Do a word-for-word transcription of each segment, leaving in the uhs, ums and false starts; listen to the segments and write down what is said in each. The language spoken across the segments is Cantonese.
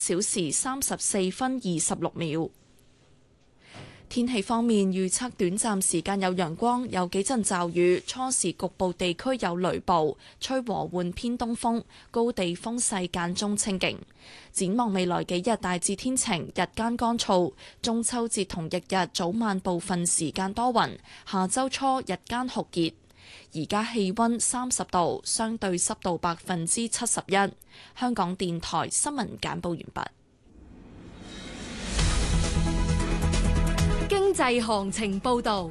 小時三十四分二十六秒。天氣方面，預測短暫時間有陽光，有幾陣驟雨，初時局部地區有雷暴，吹和緩偏東風，高地風勢間中清勁。展望未來幾日大致天晴，日間乾燥。中秋節同翌日早晚部分時間多雲，下周初日間酷熱。而家氣溫三十度，相對濕度百分之七十一。香港電台新聞簡報完畢。 經濟行情報道。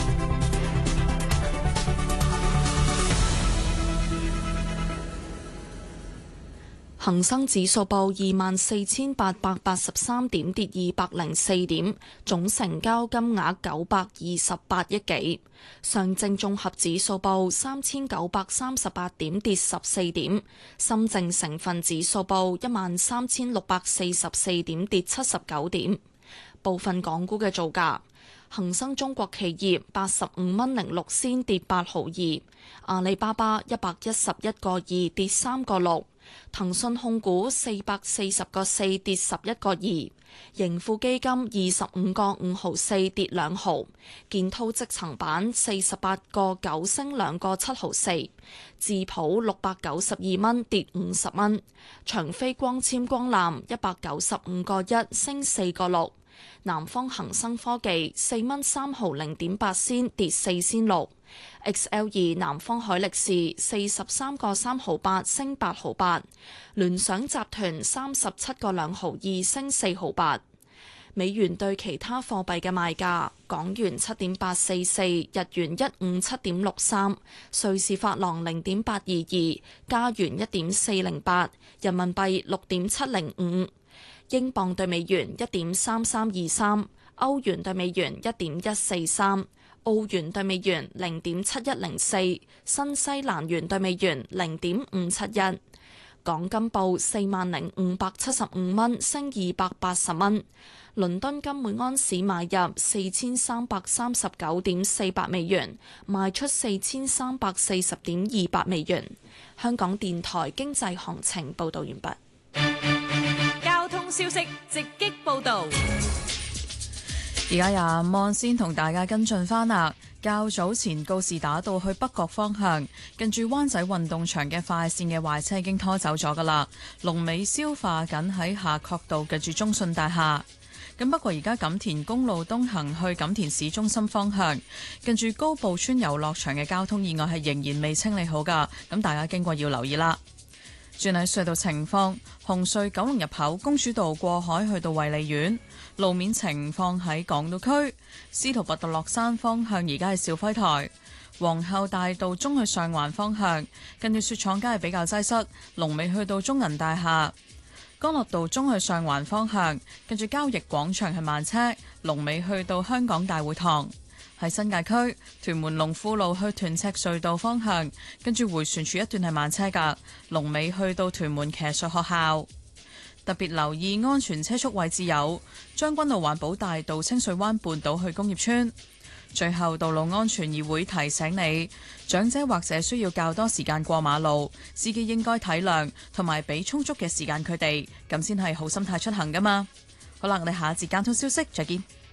恒生指數報二萬四千八百八十三點，跌二百零四點，總成交金額九百二十八億幾。上證綜合指數報三千九百三十八點，跌十四點。深證成分指數報一萬三千六百四十四點，跌七十九點。部分港股嘅造價：恒生中國企業八十五蚊零六仙，跌八毫二；阿里巴巴一百一十一個二，跌三個六；騰訊控股四百四十個四，跌十一個二；盈富基金二十五個五毫四，跌兩毫；建滔積層板四十八個九，升兩個七毫四；智普六百九十二蚊，跌五十蚊；長飛光纖光纜一百九十五個一，升四個六。南方恒生科技四蚊三毫零點八仙，跌四仙六。X L 二南方海力士四十三個三毫八，升八毫八。聯想集團三十七個兩毫二，升四毫八。美元對其他貨幣嘅賣價：港元七點八四四，日元一五七點六三，瑞士法郎零點八二二，加元一點四零八，人民幣六點七零五。英鎊對美元一點三三二三，歐元對美元一點一四三，澳元對美元零點七一零四，新西蘭元對美元零點五七一。港金報四萬零五百七十五蚊，升二百八十蚊。倫敦金每安士買入四千三百三十九點四八美元，賣出四千三百四十點二八美元。香港電台經濟行情報道完畢。 交通消息直擊報道。 而家由望先同大家跟進翻啦。較早前告士打道去北角方向，近住灣仔運動場嘅快線嘅壞車已經拖走咗噶啦，龍尾消化緊喺夏慤道近住中信大廈。咁不過而家錦田公路東行去錦田市中心方向，近住高埔村遊樂場嘅交通意外係仍然未清理好噶，咁大家經過要留意啦。轉喺隧道情況，紅隧九龍入口公主道過海去到衛理苑，路面情況喺港島區，司徒拔道落山方向而家係肇輝台，皇后大道中去上環方向，近住雪廠街係比較擠塞，龍尾去到中銀大廈，干諾道中去上環方向，近住交易廣場係慢車，龍尾去到香港大會堂。喺新界區屯門龍富路去屯赤隧道方向，跟住迴旋處一段係慢車㗎，龍尾去到屯門騎術學校。特別留意安全車速位置有將軍澳環保大道清水灣半島去工業村。最後，道路安全議會提醒你，長者或者需要較多時間過馬路，司機應該體諒同埋俾充足嘅時間佢哋，咁先係好心態出行㗎嘛。好啦，我哋下一節交通消息再見。